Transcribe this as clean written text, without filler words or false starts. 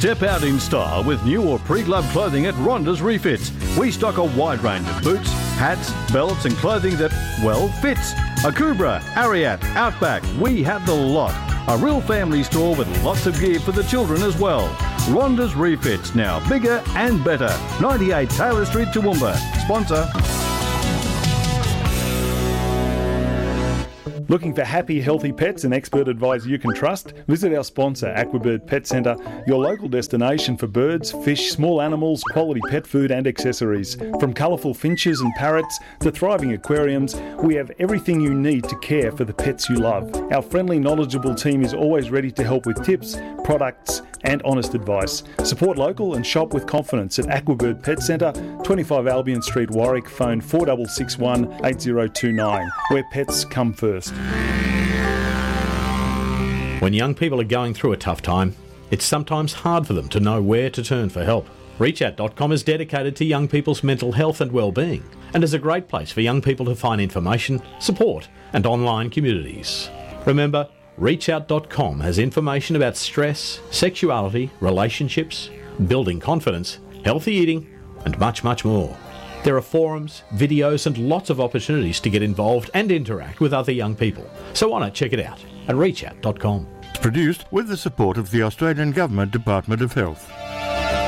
Step out in style with new or pre-loved clothing at Rhonda's Refits. We stock a wide range of boots, hats, belts and clothing that, well, fits. Akubra, Ariat, Outback, we have the lot. A real family store with lots of gear for the children as well. Rhonda's Refits, now bigger and better. 98 Taylor Street, Toowoomba. Sponsor. Looking for happy, healthy pets and expert advice you can trust? Visit our sponsor, Aquabird Pet Centre, your local destination for birds, fish, small animals, quality pet food and accessories. From colourful finches and parrots to thriving aquariums, we have everything you need to care for the pets you love. Our friendly, knowledgeable team is always ready to help with tips, products and honest advice. Support local and shop with confidence at Aquabird Pet Centre, 25 Albion Street, Warwick, phone 4661 8029, where pets come first. When young people are going through a tough time, it's sometimes hard for them to know where to turn for help. ReachOut.com is dedicated to young people's mental health and well-being and is a great place for young people to find information, support and online communities. Remember, ReachOut.com has information about stress, sexuality, relationships, building confidence, healthy eating and much, much more. There are forums, videos and lots of opportunities to get involved and interact with other young people. So why not check it out at reachout.com. Produced with the support of the Australian Government Department of Health.